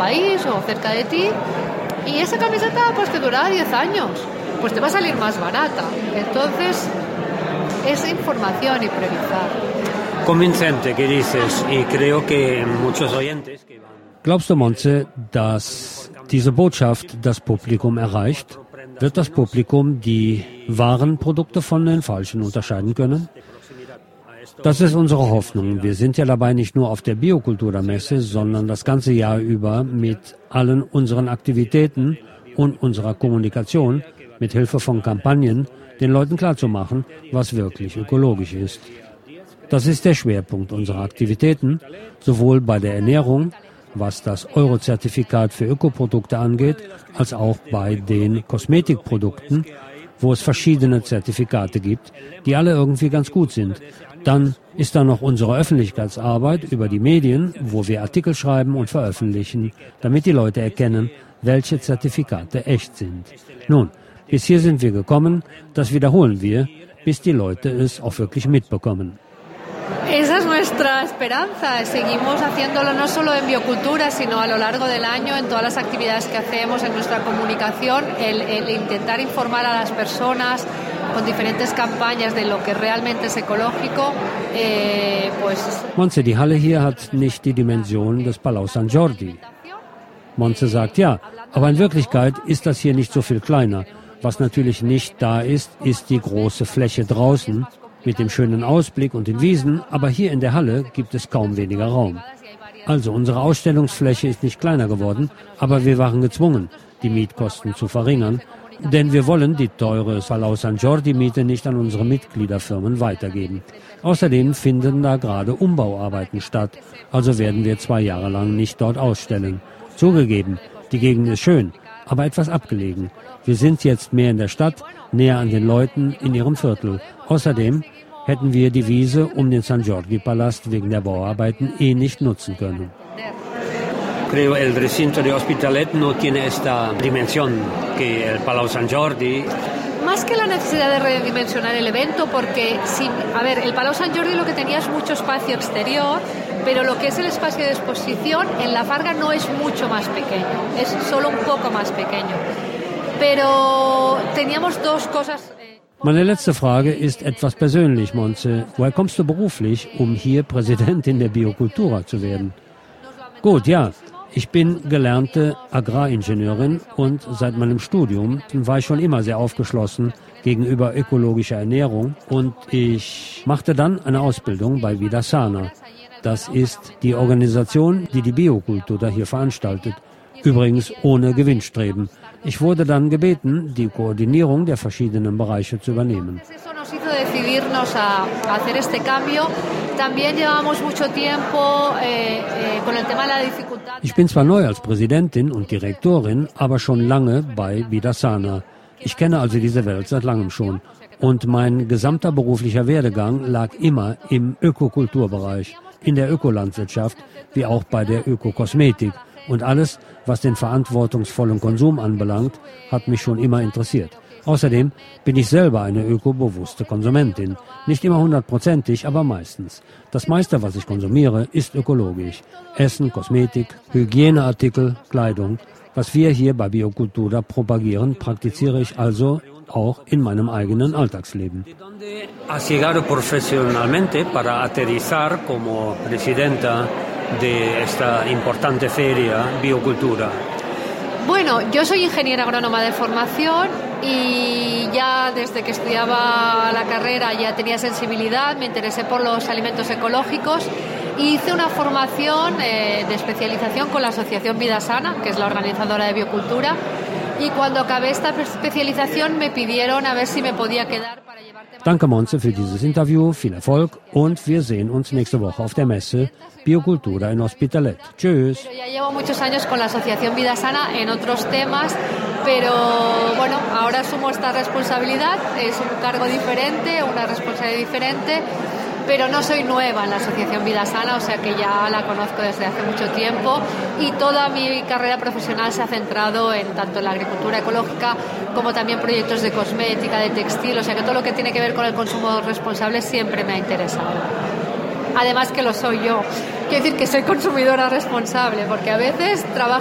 país o cerca de ti. Y esa camiseta pues te durará 10 años, pues te va a salir más barata. Entonces es información y priorizar. Convincente, que dices, y creo que muchos oyentes que van... Glaubst du, Montse, dass diese Botschaft das Publikum erreicht? Wird das Publikum die wahren Produkte von den falschen unterscheiden können? Das ist unsere Hoffnung. Wir sind ja dabei nicht nur auf der Biokulturmesse, sondern das ganze Jahr über mit allen unseren Aktivitäten und unserer Kommunikation mit Hilfe von Kampagnen den Leuten klarzumachen, was wirklich ökologisch ist. Das ist der Schwerpunkt unserer Aktivitäten, sowohl bei der Ernährung, was das Euro-Zertifikat für Ökoprodukte angeht, als auch bei den Kosmetikprodukten, wo es verschiedene Zertifikate gibt, die alle irgendwie ganz gut sind. Dann ist da noch unsere Öffentlichkeitsarbeit über die Medien, wo wir Artikel schreiben und veröffentlichen, damit die Leute erkennen, welche Zertifikate echt sind. Nun, bis hier sind wir gekommen, das wiederholen wir, bis die Leute es auch wirklich mitbekommen. Esa es nuestra esperanza. Seguimos haciéndolo no solo en biocultura, sino a lo largo del año en todas las actividades que hacemos en nuestra comunicación, el intentar informar a las personas con diferentes campañas de lo que realmente es ecológico, Montse, die Halle hier hat nicht die Dimension des Palau San Jordi. Montse sagt ja, aber in Wirklichkeit ist das hier nicht so viel kleiner. Was natürlich nicht da ist, ist die große Fläche draußen mit dem schönen Ausblick und den Wiesen, aber hier in der Halle gibt es kaum weniger Raum. Also unsere Ausstellungsfläche ist nicht kleiner geworden, aber wir waren gezwungen, die Mietkosten zu verringern, denn wir wollen die teure Palau San Jordi-Miete nicht an unsere Mitgliederfirmen weitergeben. Außerdem finden da gerade Umbauarbeiten statt, also werden wir 2 Jahre lang nicht dort ausstellen. Zugegeben, die Gegend ist schön, aber etwas abgelegen. Wir sind jetzt mehr in der Stadt, näher an den Leuten in ihrem Viertel. Außerdem hätten wir die Wiese um den San Jordi-Palast wegen der Bauarbeiten nicht nutzen können. Creo el recinto de Hospitalet no tiene esta dimensión que el Palau San Jordi. Más que la necesidad de redimensionar el evento, porque el Palau San Jordi lo que tenía es mucho espacio exterior, pero lo que es el espacio de exposición en La Farga no es mucho más pequeño, es solo un poco más pequeño. Pero teníamos 2 cosas. Meine letzte Frage ist etwas persönlich, Montse. Woher kommst du beruflich, um hier Präsidentin der Biocultura zu werden? Gut, ja. Ich bin gelernte Agraringenieurin und seit meinem Studium war ich schon immer sehr aufgeschlossen gegenüber ökologischer Ernährung und ich machte dann eine Ausbildung bei Vidasana. Das ist die Organisation, die die Biokultur hier veranstaltet, übrigens ohne Gewinnstreben. Ich wurde dann gebeten, die Koordinierung der verschiedenen Bereiche zu übernehmen. Ich bin zwar neu als Präsidentin und Direktorin, aber schon lange bei Vidasana. Ich kenne also diese Welt seit langem schon. Und mein gesamter beruflicher Werdegang lag immer im Ökokulturbereich, in der Ökolandwirtschaft, wie auch bei der Ökokosmetik. Und alles, was den verantwortungsvollen Konsum anbelangt, hat mich schon immer interessiert. Außerdem bin ich selber eine ökobewusste Konsumentin. Nicht immer 100%, aber meistens. Das meiste, was ich konsumiere, ist ökologisch. Essen, Kosmetik, Hygieneartikel, Kleidung. Was wir hier bei Biocultura propagieren, praktiziere ich also auch in meinem eigenen Alltagsleben. Has llegado profesionalmente para aterrizar como presidenta de esta importante feria Biocultura? Bueno, yo soy ingeniera agrónoma de formación y ya desde que estudiaba la carrera ya tenía sensibilidad, me interesé por los alimentos ecológicos y hice una formación de especialización con la Asociación Vida Sana, que es la organizadora de Biocultura, y cuando acabé esta especialización me pidieron a ver si me podía quedar para llevar temas. Danke, Montse, für dieses Interview, viel Erfolg und wir sehen uns nächste Woche auf der Messe Biocultura en Hospitalet. Tschüss. Pero ya llevo muchos años con la Asociación Vida Sana en otros temas, pero bueno, ahora asumo esta responsabilidad, es un cargo diferente, una responsabilidad diferente, pero no soy nueva en la Asociación Vida Sana, o sea que ya la conozco desde hace mucho tiempo y toda mi carrera profesional se ha centrado en tanto en la agricultura ecológica como también proyectos de cosmética, de textil, o sea que todo lo que tiene que ver con el consumo responsable siempre me ha interesado. Además que lo soy yo. Quiero decir que soy consumidora responsable, porque a veces trabajo